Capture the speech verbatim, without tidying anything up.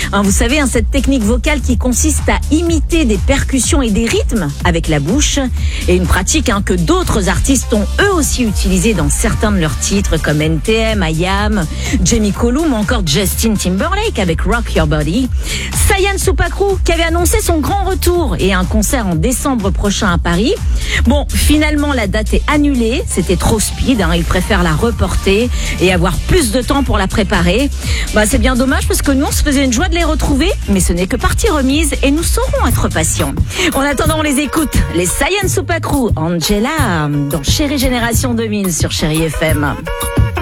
Hein, vous savez, hein, cette technique vocale qui consiste à imiter des percussions et des rythmes avec la bouche, et une pratique hein, que d'autres artistes ont eux aussi utilisée dans certains de leurs titres comme N T M, I A M, Jamie Cullum ou encore Justin Timberlake avec Rock Your Body. Sayan Supakru qui avait annoncé son grand retour et un concert en décembre prochain à Paris. Bon, finalement la date est annulée, c'était trop speed, hein, il préfère la reporter et avoir plus de temps pour la préparer. Bah, c'est bien dommage parce que nous on se faisait une joie de les retrouver, mais ce n'est que partie remise et nous saurons être patients. En attendant, on les écoute, les Sayan Supakru, Angela, dans Chérie Génération deux mille sur Chérie F M.